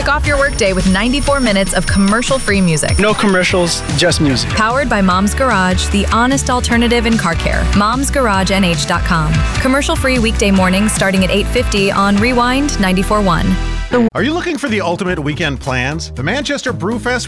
Kick off your workday with 94 minutes of commercial-free music. No commercials, just music. Powered by Mom's Garage, the honest alternative in car care. Mom'sGarageNH.com. Commercial-free weekday mornings starting at 8:50 on Rewind 94.1. Are you looking for the ultimate weekend plans? The Manchester Brewfest